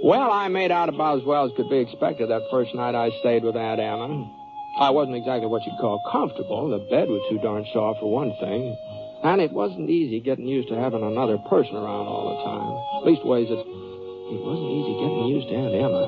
Well, I made out about as well as could be expected that first night I stayed with Aunt Emma. I wasn't exactly what you'd call comfortable. The bed was too darn soft for one thing. And it wasn't easy getting used to having another person around all the time. Leastways, it wasn't easy getting used to Aunt Emma.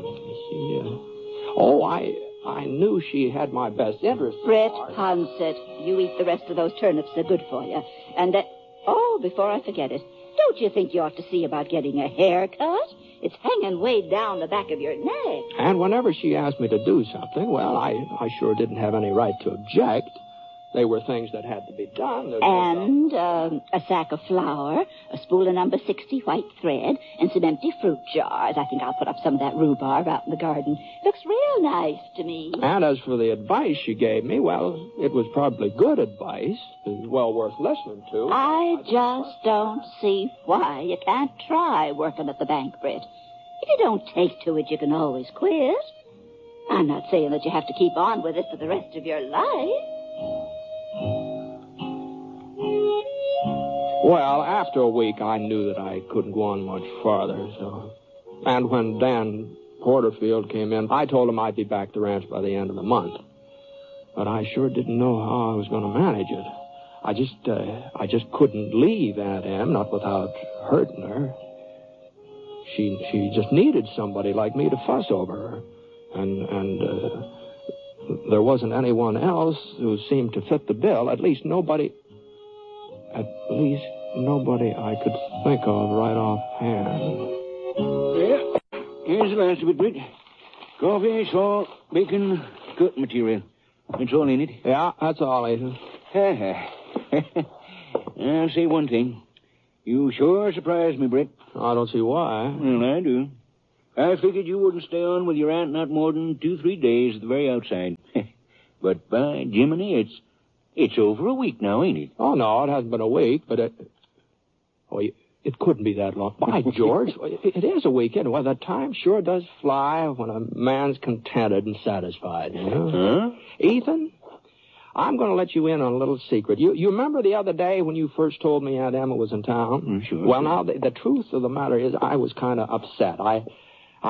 I knew she had my best interest. Brett Poncet, you eat the rest of those turnips. They're good for you. And before I forget it, don't you think you ought to see about getting a haircut? It's hanging way down the back of your neck. And whenever she asked me to do something, well, I sure didn't have any right to object. They were things that had to be done. And a sack of flour, a spool of number 60 white thread, and some empty fruit jars. I think I'll put up some of that rhubarb out in the garden. Looks real nice to me. And as for the advice she gave me, well, it was probably good advice. It was well worth listening to. I just don't see why you can't try working at the bank, Britt. If you don't take to it, you can always quit. I'm not saying that you have to keep on with it for the rest of your life. Well, after a week, I knew that I couldn't go on much farther, so... And when Dan Porterfield came in, I told him I'd be back to the ranch by the end of the month. But I sure didn't know how I was going to manage it. I just couldn't leave Aunt Em, not without hurting her. She just needed somebody like me to fuss over her. And there wasn't anyone else who seemed to fit the bill. At least nobody I could think of right offhand. Yeah, here's the last of it, Britt. Coffee, salt, bacon, cook material. It's all in it. Yeah, that's all, Ethan. I'll say one thing. You sure surprised me, Britt. I don't see why. Well, I do. I figured you wouldn't stay on with your aunt not more than 2-3 days at the very outside. But by Jiminy, it's over a week now, ain't it? Oh, no, it hasn't been a week, but it couldn't be that long. By George, it is a week, anyway. The time sure does fly when a man's contented and satisfied, you know? Huh? Ethan, I'm going to let you in on a little secret. You remember the other day when you first told me Aunt Emma was in town? Sure. Well, now, the truth of the matter is I was kind of upset.